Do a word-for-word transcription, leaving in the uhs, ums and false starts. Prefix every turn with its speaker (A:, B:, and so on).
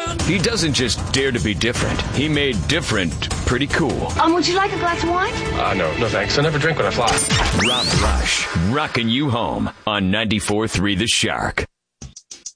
A: He doesn't just dare to be different. He made different pretty cool.
B: Um, would you like a glass of wine?
C: Uh, no, no thanks. I never drink when I fly.
A: Rob Lush, rocking you home on ninety-four three The Shark.